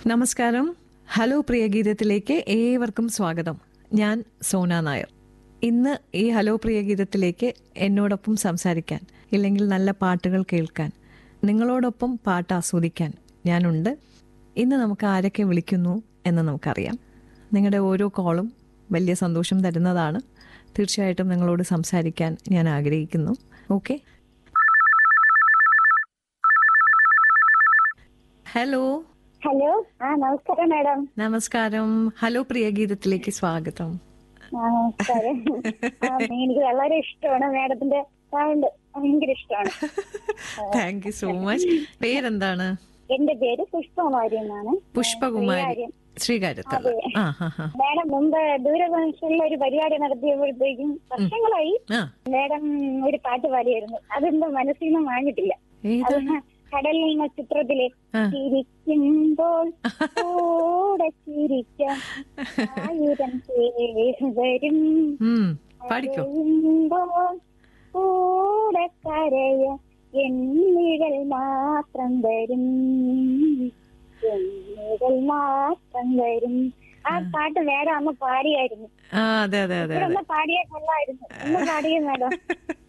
നമസ്കാരം. ഹലോ പ്രിയ ഗീതത്തിലേക്ക് ഏവർക്കും സ്വാഗതം. ഞാൻ സോന നായർ. ഇന്ന് ഈ ഹലോ പ്രിയ ഗീതത്തിലേക്ക് എന്നോടൊപ്പം സംസാരിക്കാൻ, ഇല്ലെങ്കിൽ നല്ല പാട്ടുകൾ കേൾക്കാൻ, നിങ്ങളോടൊപ്പം പാട്ട് ആസ്വദിക്കാൻ ഞാനുണ്ട്. ഇന്ന് നമുക്ക് ആരൊക്കെ വിളിക്കുന്നു എന്ന് നമുക്കറിയാം. നിങ്ങളുടെ ഓരോ കോളും വലിയ സന്തോഷം തരുന്നതാണ്. തീർച്ചയായിട്ടും നിങ്ങളോട് സംസാരിക്കാൻ ഞാൻ ആഗ്രഹിക്കുന്നു. Okay, hello. ഹലോ, നമസ്കാരം മാഡം. നമസ്കാരം. ഹലോ പ്രിയ ഗീതത്തിലേക്ക് സ്വാഗതം. നമസ്കാരം. എനിക്ക് വളരെ ഇഷ്ടമാണ് മാഡത്തിന്റെ സൗണ്ട്, ഭയങ്കര ഇഷ്ടമാണ്. Thank you so much. പേരെന്താണ്? എന്റെ പേര് പുഷ്പകുമാരി എന്നാണ്. പുഷ്പകുമാരി, ശ്രീകാര്യത്തുള്ള. മാഡം മുമ്പ് ദൂരദർശനിൽ ഒരു പരിപാടി നടത്തിയപ്പോഴത്തേക്കും വർഷങ്ങളായി മാഡം ഒരു പാട്ട് പാടിയായിരുന്നു. അതെന്തോ മനസ്സിൽ നിന്ന് വാങ്ങിട്ടില്ല. കടലിൽ എന്ന ചിത്രത്തിലെ ചിരിക്കുമ്പോൾ കൂടെ ചിരിക്കാം ആയിരം പേര് വരും, കൂടെ കരയ എന്നിഴൽ മാത്രം വരും, എന്നിഴൽ മാത്രം വരും. ആ പാട്ട് വേറെ അമ്മ പാടിയായിരുന്നു. അതെ അതെ അതെ, പാടിയ കൊള്ളായിരുന്നു. ഒന്ന് പാടിയ മാഡം.